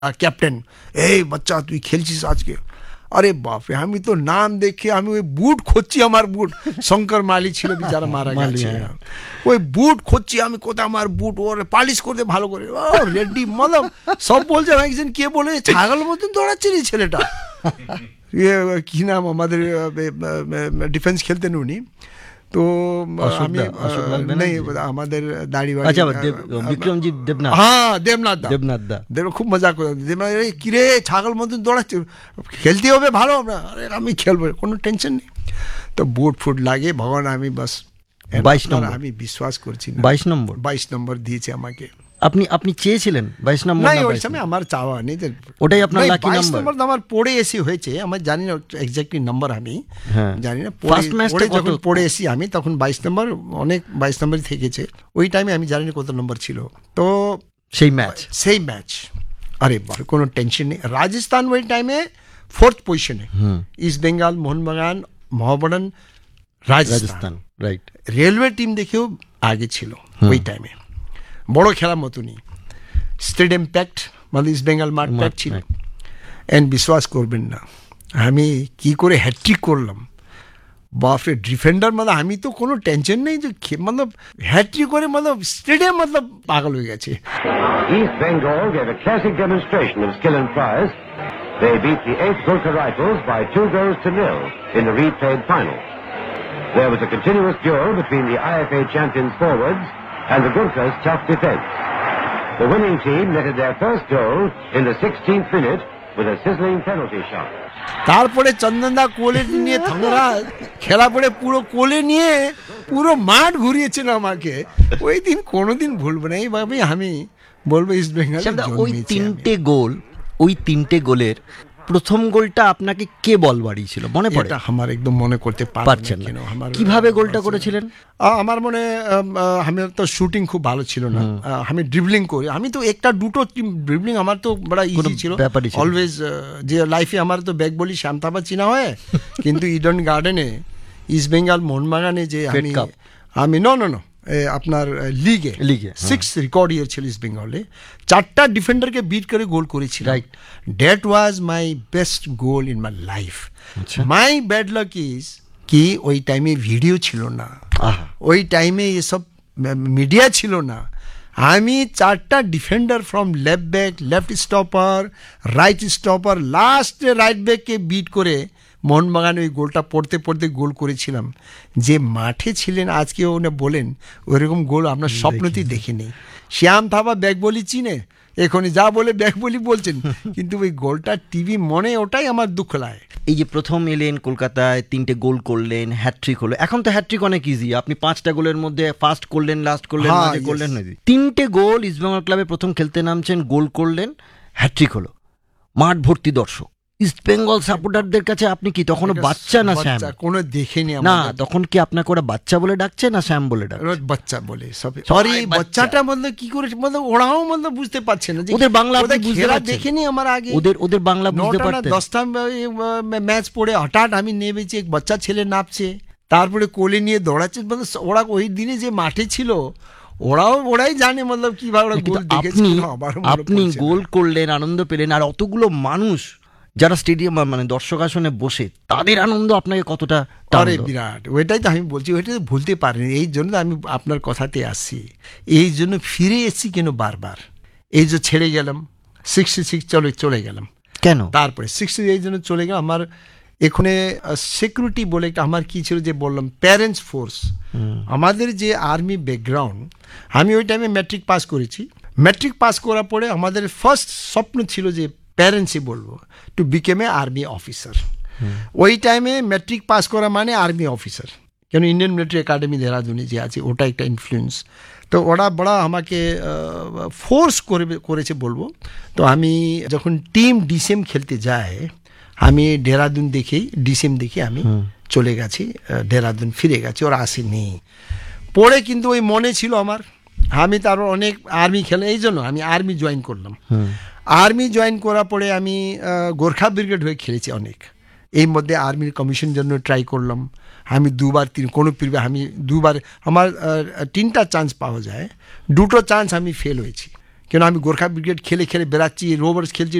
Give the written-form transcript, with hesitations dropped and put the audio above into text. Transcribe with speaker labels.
Speaker 1: Captain, এই বাচ্চা তুই খেলছিস আজকে? আরে বাপরে, আমি তো নাম দেখে আমি ওই বুট খুঁজছি, আমার বুট, শঙ্কর মালি ছিল বেচারা মারা গেছে, ওই বুট খুঁজছি আমি, কোথায় আমার বুট, ওর পালিশ করতে ভালো করে রেডি, মতলব সব বলছে একজন কে বলে ছাগল মতন দৌড়াচ্ছে রে ছেলেটা। কি নাম আমাদের ডিফেন্স খেলতেন উনি, তো আমি নেই আমাদের দাড়ি,
Speaker 2: বিক্রমজিৎ দেবনাথ,
Speaker 1: হ্যাঁ দেবনাথ দা খুব মজা করে, কিরে ছাগল মতন দৌড়াচ্ছে, খেলতে হবে ভালো, আরে আমি খেলবো, কোনো টেনশন নেই। তো বুট ফুট লাগে ভগবান, আমি বাস
Speaker 2: 22 নম্বর,
Speaker 1: আমি বিশ্বাস করছি না, 22 নম্বর দিয়েছে আমাকে।
Speaker 2: আপনি চেয়েছিলেন 22 নম্বর?
Speaker 1: না, ওই সময় আমার চাওয়া নেই,
Speaker 2: ওটাই আপনার লাকি নাম্বার।
Speaker 1: 22 নম্বর আমার পড়ে এসি হয়েছে, আমার জানি না এক্স্যাক্টলি নাম্বার, আমি জানি না,
Speaker 2: ফার্স্ট ম্যাচটা
Speaker 1: যখন পড়ে এসি আমি তখন 22 নম্বর, অনেক 22 নম্বরই থেকেছে ওই টাইমে, আমি জানি না কত নম্বর ছিল। তো সেই ম্যাচ আরে কোনো টেনশন নেই। রাজস্থান ওই টাইমে 4th পজিশনে, east Bengal, Mohun Bagan, মহাবাগান, Rajasthan,
Speaker 2: right.
Speaker 1: Railway team দেখেও আগে ছিল ওই টাইমে, বড় খেলার মতনই, স্টেডিয়াম প্যাক্ট, মানে ইস্ট বেঙ্গল মাঠ প্যাক্ট ছিল। এন্ড বিশ্বাস করবেন না, আমি কি করে হ্যাট্রিক করলাম, বাপরে, ডিফেন্ডার, মানে আমি তো কোনো টেনশন নেই যে মতলব হ্যাট্রিক করে, মতলব স্টেডিয়াম মতলব পাগল হয়ে গেছে।
Speaker 3: East Bengal gave a classic demonstration of skill and prowess. They beat the 8th Gurkha Rifles by 2-0 in the replayed final. There was a continuous duel between the IFA champions forwards and the Gurkhas' tough defense. The winning team netted their first goal in the 16th minute with a sizzling penalty shot.
Speaker 1: তারপরে চন্দনদা কোলে নিয়ে থামরা খেলা পড়ে পুরো কোলে নিয়ে পুরো মাঠ ঘুরিয়েছেন আমাকে, ওই দিন কোনোদিন ভুলবো না। এইভাবে আমি বলবো ইস্ট বেঙ্গল।
Speaker 2: ওই তিনটে গোলের প্রথম গোলটা আপনাকে কে বল বাড়িয়েছিল মনে পড়ে?
Speaker 1: আমার একদম মনে করতে পারছেন না।
Speaker 2: কিভাবে গোলটা করেছিলেন?
Speaker 1: আমার মনে, আমার তো শুটিং খুব ভালো ছিল না, আমি ড্রিবলিং করি, আমি তো একটা দুটো ড্রিবলিং আমার তো বড় ইজি ছিল অলওয়েজ, যে লাইফে আমার তো ব্যাগ বলি শ্যামতাবা চিনা হয়, কিন্তু ইডেন গার্ডেনে ইস্ট বেঙ্গল মোহনবাগানে যে আমি ন আপনার লিগে 6 রেকর্ড ইয়ার ছিল ইস্ট বেঙ্গলে, 4টা ডিফেন্ডারকে বিট করে গোল করেছিল। That was my best goal in my life. My bad luck is কি ওই টাইমে ভিডিও ছিল না, ওই টাইমে এসব মিডিয়া ছিল না। আমি 4টা defender from left back, left stopper, right stopper, লাস্টে রাইট ব্যাককে বিট করে মোহনবাগানে ওই গোলটা পড়তে পড়তে গোল করেছিলাম। যে মাঠে ছিলেন আজকে ওনা বলেন ওইরকম গোল আপনার স্বপ্নতেই দেখিনি। শ্যাম থাপা ব্যাগ বলি চিনে, এখনই যা বলে ব্যাগ বলি বলছেন, কিন্তু ওই গোলটা টিভি মনে, ওটাই আমার দুঃখ লাগে।
Speaker 2: এই যে প্রথম এলেন কলকাতায়, 3টে গোল করলেন, হ্যাট্রিক হলো। এখন তো হ্যাট্রিক অনেক ইজি, আপনি 5টা গোলের মধ্যে ফার্স্ট করলেন, লাস্ট করলেন, মাঝে করলেন, 3টে গোল। ইস্টবেঙ্গল ক্লাবে প্রথম খেলতে নামছেন, গোল করলেন, হ্যাট্রিক হলো, মাঠ ভর্তি দর্শক। ইস্ট বেঙ্গল সাপোর্টারদের কাছে আপনি কি তখনও বাচ্চা না শ্যাম?
Speaker 1: কোনো দেখেনি
Speaker 2: না, তখন কি আপনাকে ওরা বাচ্চা বলে ডাকছে না শ্যাম বলে ডাকছে?
Speaker 1: বাচ্চা বলে। সরি, বাচ্চাটা বলতে কি করে, ওরাও বলতে বুঝতে পারছে না,
Speaker 2: ওদের বাংলা
Speaker 1: দেখেনি আমার আগে,
Speaker 2: ওদের বাংলা বুঝতে পারতেন।
Speaker 1: 10টা ম্যাচ পড়ে হঠাৎ আমি নেমেছি, এক বাচ্চা ছেলে নামছে, তারপরে কোলে নিয়ে দৌড়াচ্ছে, ওরা ওই দিনে যে মাঠে ছিল ওরাই জানে মতলব কিভাবে গোল দেখেছে।
Speaker 2: আপনি গোল করলেন, আনন্দ পেলেন, আর অতগুলো মানুষ যারা স্টেডিয়াম মানে দর্শক আসনে বসে, তাদের আনন্দ আপনাকে কতটা
Speaker 1: বিরাট। ওইটাই তো আমি বলছি, ওইটা তো ভুলতে পারিনি। এই জন্য আমি আপনার কথাতে আসছি, এই জন্য ফিরে এসেছি কেন বারবার। এই যে ছেড়ে গেলাম 66 চলে গেলাম
Speaker 2: কেন,
Speaker 1: তারপরে 60 এই জন্য চলে গেলাম। আমার এখানে সিকিউরিটি বলে একটা আমার কি ছিল যে বললাম, প্যারেন্টস ফোর্স, আমাদের যে আর্মি ব্যাকগ্রাউন্ড, আমি ওই টাইমে ম্যাট্রিক পাস করেছি। ম্যাট্রিক পাস করার পরে আমাদের ফার্স্ট স্বপ্ন ছিল যে প্যারেন্টসই বলবো টু বিকেম এ আর্মি অফিসার। ওই টাইমে ম্যাট্রিক পাস করা মানে আর্মি অফিসার, কেন ইন্ডিয়ান মিলিটারি একাডেমি দেহরাদুনে যে আছে ওটা একটা ইনফ্লুয়েন্স। তো ওরা বড়া আমাকে ফোর্স করেছে বলবো। তো আমি যখন টিম ডিসেম খেলতে যায়, আমি দেহরাদুন দেখেই ডিসেম দেখে আমি চলে গেছি দেহরাদুন, ফিরে গেছি, ওরা আসেনি। পরে কিন্তু ওই মনে ছিল আমার, আমি তারপর অনেক আর্মি খেলে, এই জন্য আমি আর্মি জয়েন করলাম। আর্মি জয়েন করার পরে আমি গোর্খা ব্রিগেড হয়ে খেলেছি অনেক। এই মধ্যে আর্মির কমিশন জন্য ট্রাই করলাম আমি আমি দুবার আমার 3টা চান্স পাওয়া যায়, 2টো চান্স আমি ফেল হয়েছি। কেন আমি গোর্খা ব্রিগেড খেলে খেলে বেড়াচ্ছি, রোভার্স খেলছি,